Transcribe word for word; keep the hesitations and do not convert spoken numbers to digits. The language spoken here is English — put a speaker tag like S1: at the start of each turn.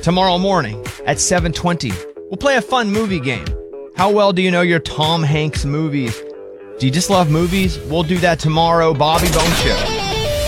S1: tomorrow morning at seven twenty. We'll play a fun movie game. How well do you know your Tom Hanks movies? Do you just love movies? We'll do that tomorrow. Bobby Bone Show.